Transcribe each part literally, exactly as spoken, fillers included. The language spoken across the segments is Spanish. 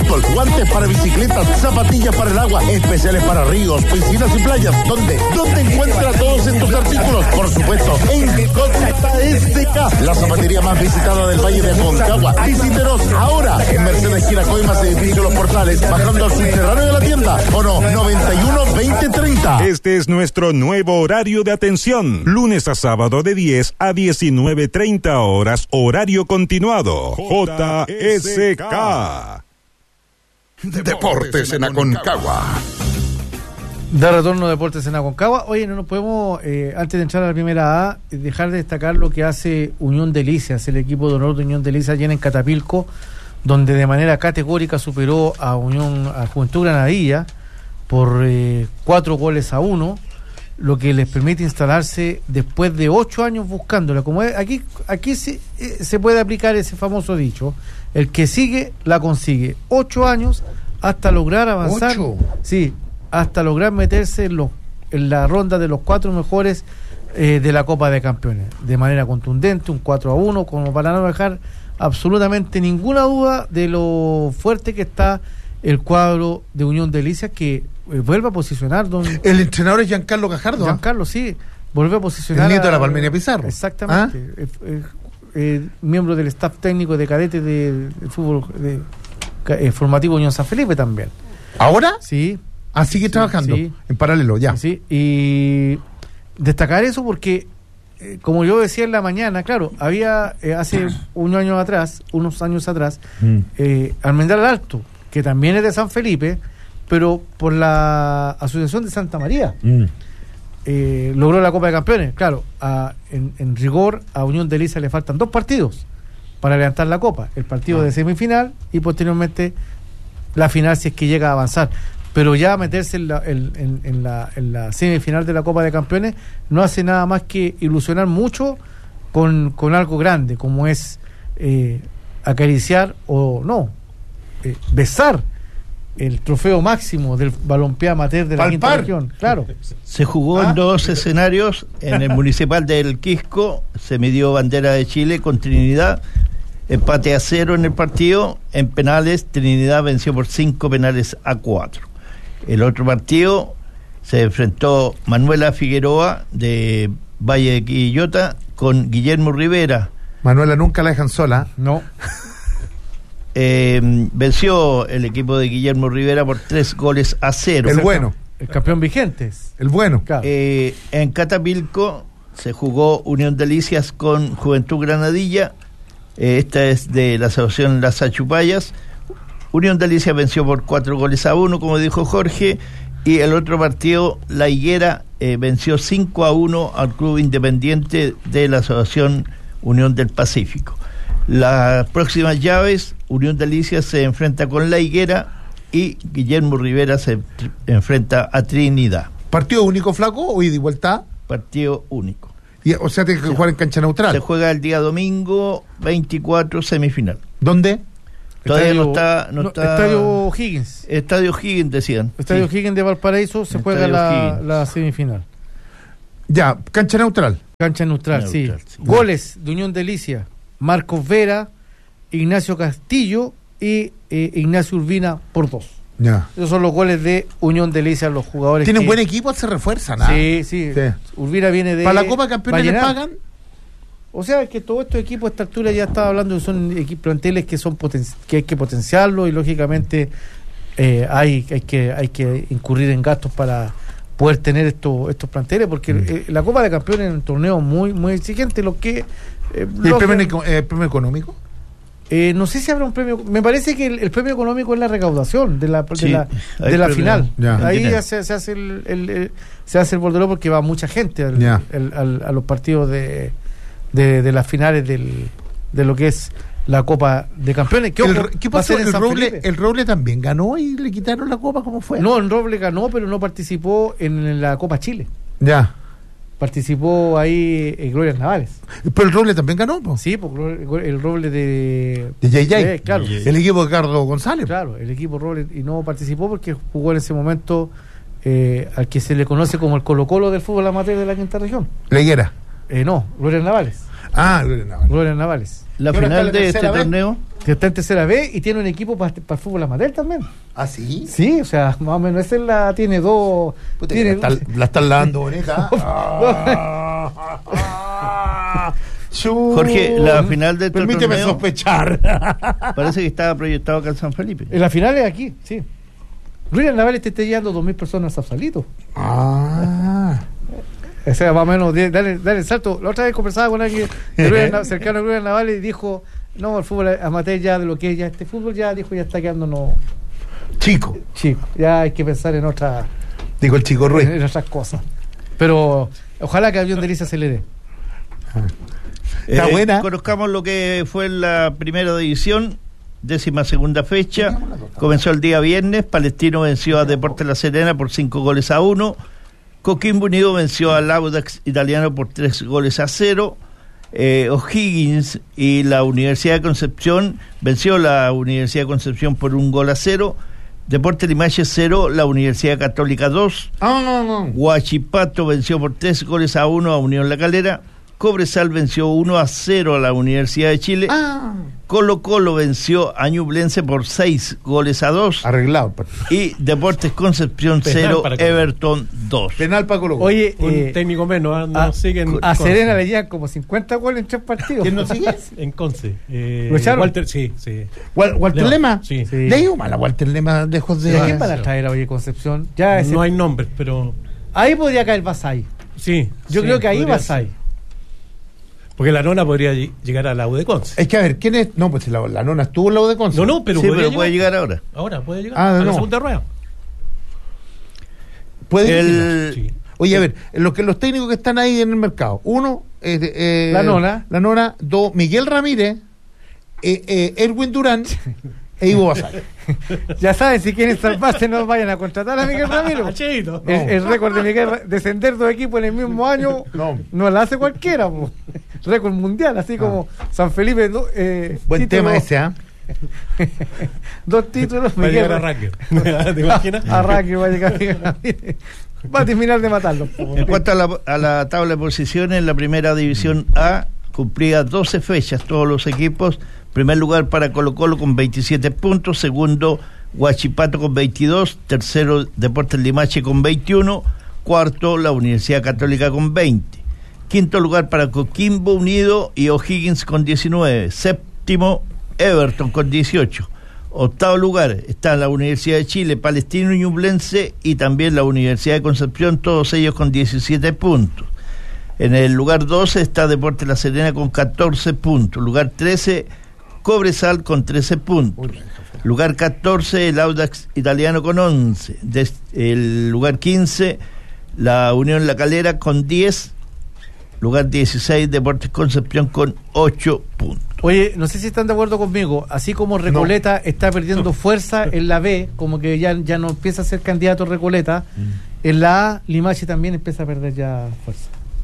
fútbol, guantes para bicicletas, zapatillas para el agua, especiales para ríos, piscinas y playas. ¿Dónde? ¿Dónde encuentra todos estos artículos? Por supuesto, en J S K, la zapatería más visitada del Valle de Aconcagua. Visítenos ahora en Mercedes Giracoimas, edificio Los Portales, bajando al subterráneo de la tienda. O no, noventa y uno veinte treinta. Este es nuestro nuevo horario de atención. Lunes a sábado de diez a diecinueve treinta horas, horario continuado. J S K. Deportes en Aconcagua. De retorno Deportes en Aconcagua. Oye, no nos podemos, eh, antes de entrar a la primera A, dejar de destacar lo que hace Unión Delicias, el equipo de honor de Unión Delicias llena en Catapilco, donde de manera categórica superó a Unión, a Juventud Granadilla por eh, cuatro goles a uno, lo que les permite instalarse después de ocho años buscándola. Como es, aquí, aquí se, eh, se puede aplicar ese famoso dicho: el que sigue la consigue. Ocho años hasta lograr avanzar. ¿Ocho? Sí. Hasta lograr meterse en, los, en la ronda de los cuatro mejores eh, de la Copa de Campeones, de manera contundente, un cuatro a uno, como para no dejar absolutamente ninguna duda de lo fuerte que está el cuadro de Unión Delicias, que eh, vuelve a posicionar. Don, el entrenador es Giancarlo Gajardo. Giancarlo, sí, vuelve a posicionar. El nieto a, de la Palmería Pizarro. Exactamente. ¿Ah? Eh, eh, eh, miembro del staff técnico de cadetes de, de fútbol de, eh, formativo Unión San Felipe también. ¿Ahora? Sí. Ah, sigue sí, trabajando sí. en paralelo, ya. Sí, y destacar eso porque, eh, como yo decía en la mañana, claro, había eh, hace un año atrás, unos años atrás, mm. eh, Almendral Alto, que también es de San Felipe, pero por la Asociación de Santa María, mm. eh, logró la Copa de Campeones. Claro, a, en, en rigor, a Unión Delicias le faltan dos partidos para levantar la Copa, el partido ah. de semifinal y posteriormente la final, si es que llega a avanzar. Pero ya meterse en la, en, en, en, la, en la semifinal de la Copa de Campeones no hace nada más que ilusionar mucho con, con algo grande, como es eh, acariciar o no, eh, besar el trofeo máximo del balompié amateur de la Palpar. Quinta Región. Claro. Se jugó ¿Ah? en dos escenarios. En el municipal del Quisco se midió bandera de Chile con Trinidad. Empate a cero en el partido. En penales, Trinidad venció por cinco penales a cuatro. El otro partido se enfrentó Manuela Figueroa de Valle de Quillota con Guillermo Rivera. Manuela nunca la dejan sola. No. Eh, venció el equipo de Guillermo Rivera por tres goles a cero. El bueno. El campeón vigente. El bueno. Claro. Eh, en Catapilco se jugó Unión Delicias con Juventud Granadilla. Eh, esta es de la asociación Las Achupayas. Unión Delicias venció por cuatro goles a uno, como dijo Jorge, y el otro partido, La Higuera, eh, venció cinco a uno al Club Independiente de la Asociación Unión del Pacífico. Las próximas llaves, Unión Delicias se enfrenta con La Higuera y Guillermo Rivera se tr- enfrenta a Trinidad. ¿Partido único, flaco, o ida y vuelta? Partido único. Y, o sea, tiene que se, jugar en cancha neutral. Se juega el día domingo veinticuatro, semifinal. ¿Dónde? Todavía Estadio, no está, no no, está. Estadio Higgins. Estadio Higgins, decían. Estadio sí. Higgins de Valparaíso se Estadio juega la, Higgins. la semifinal. Ya, cancha neutral. Cancha neutral, neutral sí. sí. Goles de Unión Delicia: Marcos Vera, Ignacio Castillo y eh, Ignacio Urbina por dos. Ya. Esos son los goles de Unión Delicia, los jugadores. Tienen que... buen equipo, se refuerzan. ¿Ah? Sí, sí, sí. Urbina viene de. ¿Para la Copa de Campeones les pagan? O sea, que todos estos equipos a esta altura ya estaba hablando que son equipos planteles que son poten que hay que potenciarlo y lógicamente eh, hay, hay que hay que incurrir en gastos para poder tener estos estos planteles, porque mm. eh, la Copa de Campeones es un torneo muy muy exigente. Lo que eh, ¿Y el premio, eh, premio económico? Eh, no sé si habrá un premio. Me parece que el, el premio económico es la recaudación de la de sí, la, de la final. Ya. Ahí ya se, se hace el, el, el se hace el bordeló porque va mucha gente al, el, al, a los partidos de De, de las finales del, de lo que es la Copa de Campeones. ¿Qué, el, ojo, ¿qué pasó? en ¿El San Roble, Felipe? ¿El Roble también ganó y le quitaron la Copa? ¿Cómo fue? No, el Roble ganó, pero no participó en la Copa Chile. Ya. Participó ahí eh, Gloria Navales. ¿Pero el Roble también ganó? ¿No? Sí, porque el Roble de... De J J. De, claro. El equipo de Carlos González. Claro, el equipo Roble, y no participó porque jugó en ese momento eh, al que se le conoce como el Colo-Colo del fútbol amateur de la Quinta Región. ¿La Higuera? Eh, no, Gloria Navales. Ah, Gloria Navales. Gloria Navales. La final de este torneo. que está en tercera B y tiene un equipo para el fútbol amateur también. ¿Ah, sí? Sí, o sea, más o menos esa es la, tiene dos... Puta, tiene, la, está, la están lavando bonita. ah, ah, Jorge, la final de este Permíteme torneo sospechar. parece que estaba proyectado acá en San Felipe. En la final es aquí, sí. William Navales te está llevando dos mil personas a Sausalito. Ah. O sea, más o menos, dale, dale el salto. La otra vez conversaba con alguien cercano a William Navales y dijo, no, el fútbol amateur ya de lo que es ya, este fútbol ya, dijo, ya está quedándonos Chico. chico. Ya hay que pensar en otras Digo el Chico Ruiz. en otras cosas. Pero ojalá que a Avión Delicia se le dé. Está Eh, buena. Conozcamos lo que fue la primera división, décima segunda fecha. Comenzó el día viernes. Palestino venció a Deportes La Serena por cinco goles a uno. Coquimbo Unido venció al Audax Italiano por tres goles a cero. Eh, O'Higgins y la Universidad de Concepción venció la Universidad de Concepción por un gol a cero. Deportes Limache cero, la Universidad Católica dos. Ah, no, no. Huachipato venció por tres goles a uno a Unión La Calera. Cobresal venció uno a cero a la Universidad de Chile. Ah. Colo Colo venció a Ñublense por seis goles a dos. Arreglado. Y Deportes Concepción Penal cero, para Colo. Everton dos. Penal para Colo Colo. Oye, Un eh, técnico menos, ¿ah? no a, siguen a Conce. Serena le llegan como cincuenta goles en tres partidos. ¿Quién no sigue? En Conce. Eh, ¿Lo echaron? Walter, sí, sí. Wal- Walter Lema. Lema. Sí. Sí. Le digo mal a Walter Lema lejos de. ¿De quién van a traer a Oye Concepción? Ya ese- No hay nombres, pero ahí podría caer Basay. sí. Yo sí, creo que ahí podría Basay. ser. Porque la nona podría lleg- llegar a la U de Conce. Es que a ver, ¿quién es? No, pues si la, la nona estuvo en la U de Conce. No, no, pero, Sí, podría pero puede llegar ahora. Ahora puede llegar Ah, a no. la segunda rueda. Puede El- Sí. Oye, a ver, los que los técnicos que están ahí en el mercado. Uno, eh, eh, La Nona. La Nona. Dos, Miguel Ramírez, eh, eh, Erwin Durán e Ivo Basay. Ya saben, si quieren salvarse, no vayan a contratar a Miguel Ramírez. Ah, Cheito. El, el récord de Miguel, Ra- descender dos equipos en el mismo año, No. no la hace cualquiera. Po. Récord mundial, así como San Felipe. do- eh, Buen título- tema ese, ¿ah? Dos títulos. Va a llegar a Ra- Ranger. ¿Te imaginas? a Ranger va a llegar Miguel Ramírez. Va a terminar de matarlo. po. En cuanto a la, a la tabla de posiciones, la primera división A cumplía doce fechas todos los equipos. Primer lugar para Colo Colo con veintisiete puntos, segundo Huachipato con veintidós, tercero Deportes Limache con veintiuno, cuarto la Universidad Católica con veinte, quinto lugar para Coquimbo Unido y O'Higgins con diecinueve, séptimo Everton con dieciocho, octavo lugar está la Universidad de Chile, Palestino y Ñublense y también la Universidad de Concepción, todos ellos con diecisiete puntos. En el lugar doce está Deportes La Serena con catorce puntos, lugar trece Cobresal con trece puntos, lugar catorce el Audax Italiano con once, Des, el lugar quince la Unión La Calera con diez, lugar dieciséis Deportes Concepción con ocho puntos. Oye, no sé si están de acuerdo conmigo. Así como Recoleta está perdiendo fuerza en la B, como que ya, ya no empieza a ser candidato Recoleta, en la A, Limache también empieza a perder ya fuerza.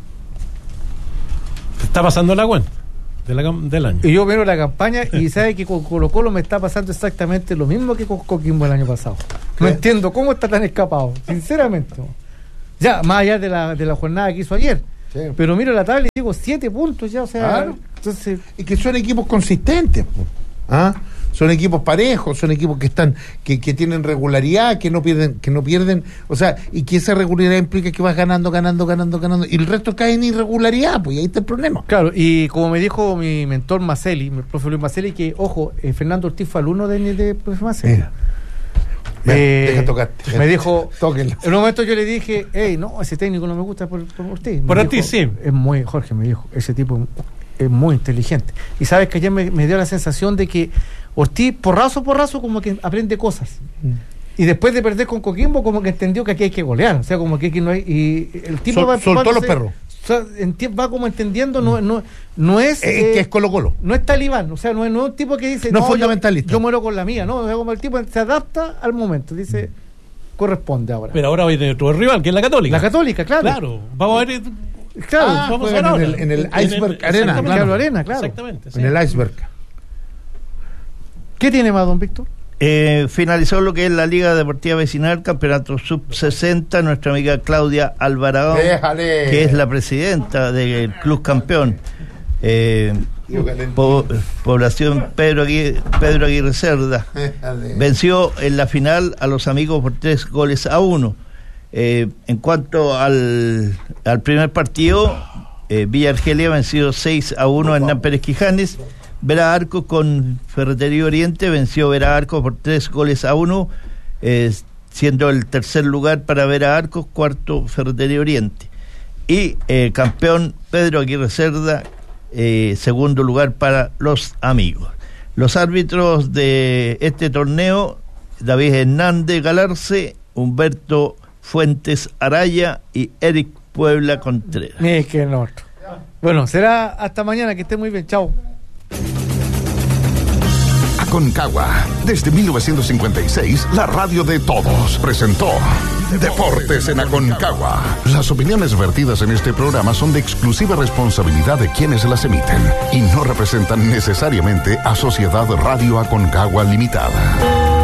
Está pasando la cuenta de la cam- del año. Y yo miro la campaña y sabe que con Colo Colo me está pasando exactamente lo mismo que con Coquimbo el año pasado. No ¿Qué? entiendo cómo está tan escapado, sinceramente. Ya, más allá de la, de la jornada que hizo ayer. Sí. Pero miro la tabla y digo siete puntos ya, o sea, Claro. entonces... Y que son equipos consistentes, po. ¿Ah? Son equipos parejos, son equipos que están, que, que tienen regularidad, que no pierden, que no pierden, o sea, y que esa regularidad implica que vas ganando, ganando, ganando, ganando, y el resto cae en irregularidad, pues y ahí está el problema. Claro, y como me dijo mi mentor Maceli, mi profe Luis Maceli, que, ojo, eh, Fernando Ortiz fue alumno de, de profe Maceli. Mira. Ven, Eh, deja tocarte. me dijo, Tóquenlo. en un momento yo le dije, hey, no, ese técnico no me gusta por, por Ortiz. Por Me Ortiz, dijo, sí. Es muy, Jorge me dijo, ese tipo es muy inteligente. Y sabes que ayer me, me dio la sensación de que Ortiz, porrazo, porrazo, como que aprende cosas. Y después de perder con Coquimbo, como que entendió que aquí hay que golear. O sea, como que aquí no hay... Y el tipo Sol- va soltó los empapándose, perros. o sea, enti- va como entendiendo, no, no, no es... Es eh, que es Colo Colo. no es talibán, o sea, no es, no es un tipo que dice... No es yo- fundamentalista. Yo, muero con la mía, ¿no? O sea, como el tipo se adapta al momento, dice, corresponde ahora. Pero ahora va a tener otro rival, que es la Católica. La Católica, claro. Claro, vamos a ver. Claro, Ah, vamos a ver juegan ahora. en el- en el Iceberg Arena, exactamente. claro, Arena, claro. Exactamente. sí. En el iceberg. ¿Qué tiene más, don Víctor? Eh, finalizó lo que es la Liga Deportiva Vecinal, campeonato sub sesenta, nuestra amiga Claudia Alvarado, Déjale. que es la presidenta del club campeón. Eh, Po- población Pedro Aguirre, Pedro Aguirre Cerda venció en la final a los amigos por tres goles a uno. Eh, en cuanto al, al primer partido, eh, Villa Argelia venció seis a uno a Hernán Pérez Quijanes. Vera Arcos con Ferretería Oriente venció Vera Arcos por tres goles a uno, eh, siendo el tercer lugar para Vera Arcos, cuarto Ferretería Oriente. Y eh, campeón Pedro Aguirre Cerda, eh, segundo lugar para los amigos. Los árbitros de este torneo: David Hernández Galarce, Humberto Fuentes Araya y Eric Puebla Contreras. Es que no. Bueno, será hasta mañana, que esté muy bien, chao. Aconcagua, desde mil novecientos cincuenta y seis, la radio de todos, presentó Deportes en Aconcagua. Las opiniones vertidas en este programa son de exclusiva responsabilidad de quienes las emiten y no representan necesariamente a Sociedad Radio Aconcagua Limitada.